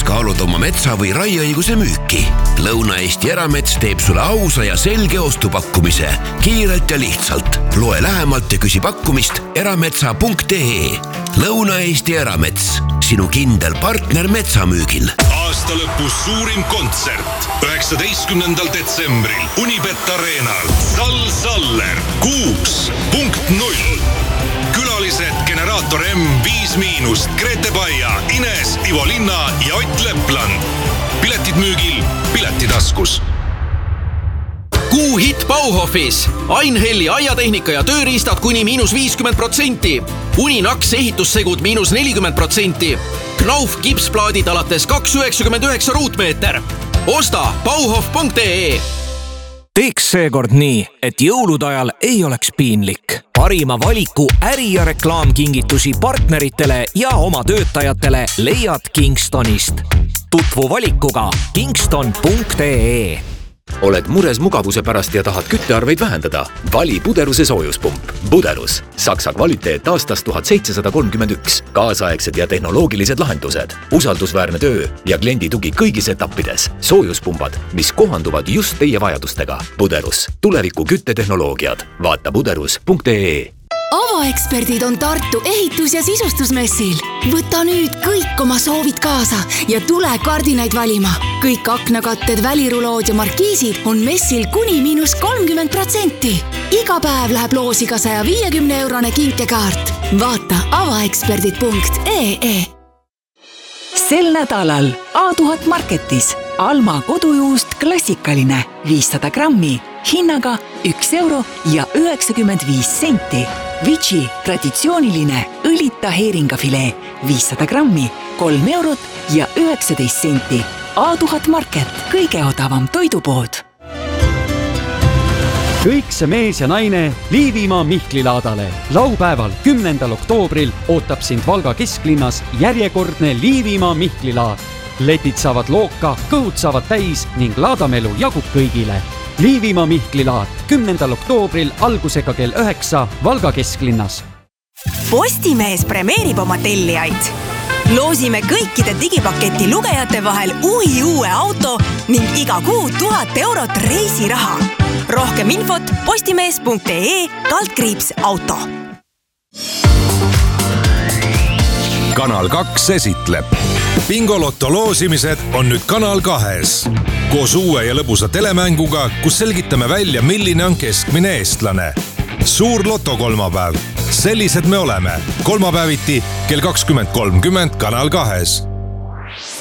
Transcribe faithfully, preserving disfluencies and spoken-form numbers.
kaalud oma metsa või raieõiguse müüki? Lõuna-Eesti Eramets teeb sulle ausa ja selge ostupakkumise. Kiirelt ja lihtsalt. Loe lähemalt ja küsi pakkumist erametsa punkt ee. Lõuna-Eesti Eramets. Sinu kindel partner metsamüügil. Aasta lõpus suurim kontsert. üheksateistkümnendal detsembril Unibet Arenal. Sal Saller. kuus punkt null. Külalised Generaator M viis miinust, Grete Baia, Ines, Ivo Linna ja Ott Lepland. Piletid müügil Piletitaskus. Kuu hitt Bauhofis. Ainhelli aiatehnika ja tööriistad kuni miinus viiskümmend protsenti. Uninaks ehitussegud miinus nelikümmend protsenti. Knauf kipsplaadid alates kaks üheksakümmend üheksa ruutmeeter. Osta bauhof punkt ee. Teeks seekord nii, et jõulude ajal ei oleks piinlik. Parima valiku äri- ja reklaamkingitusi partneritele ja oma töötajatele leiad Kingstonist. Tutvu valikuga kingston punkt ee. Oled mures mugavuse pärast ja tahad küttearveid vähendada? Vali Buderuse soojuspump. Buderus. Saksa kvaliteet aastast tuhat seitsesada kolmkümmend üks. Kaasaegsed ja tehnoloogilised lahendused. Usaldusväärne töö ja kliendi tugi kõigis etappides. Soojuspumbad, mis kohanduvad just teie vajadustega. Buderus. Tuleviku küttetehnoloogiad. Vaata buderus punkt ee. Avaeksperdid on Tartu ehitus- ja sisustusmessil. Võta nüüd kõik oma soovid kaasa ja tule kardinaid valima. Kõik aknakatted, välirulood ja markiisid on messil kuni miinus kolmkümmend protsenti. Iga päev läheb loosi ka saja viiekümne eurone kinkekaart. Vaata avaeksperdid punkt ee. Sel nädalal A tuhat Marketis Alma kodujuust klassikaline viissada grammi hinnaga üks euro ja üheksakümmend viis senti. Vici traditsiooniline õlita heeringafilee viissada grammi kolm eurot ja üheksateist senti. A tuhat Market, kõige odavam toidupood. Kõik see mees ja naine Liivimaa Mihklilaadale. Laupäeval kümnendal oktoobril ootab sind Valga kesklinnas järjekordne Liivimaa Mihklilaad. Letid saavad looka, kõhud saavad täis ning laadamelu jagub kõigile. Liivimaa Mihklilaad kümnendal oktoobril algusega kell üheksa Valga kesklinnas. Postimees premeerib oma tellijaid. Loosime kõikide digipaketi lugejate vahel uhi uue auto ning iga kuu tuhat eurot reisiraha. Rohkem infot postimees punkt ee kaldkriips auto. Kanal kaks esitleb. Bingolotto loosimised on nüüd Kanal kahes. Koos uue ja lõbusa telemänguga, kus selgitame välja, milline on keskmine eestlane. Suur loto kolmapäev. Sellised me oleme. Kolmapäeviti kell kakskümmend kolmkümmend Kanal kahes.